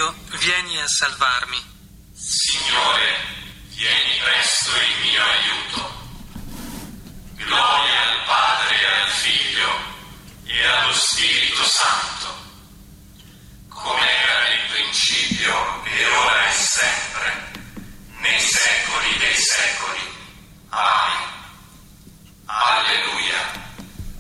Dio, vieni a salvarmi. Signore, vieni presto in mio aiuto. Gloria al Padre e al Figlio e allo Spirito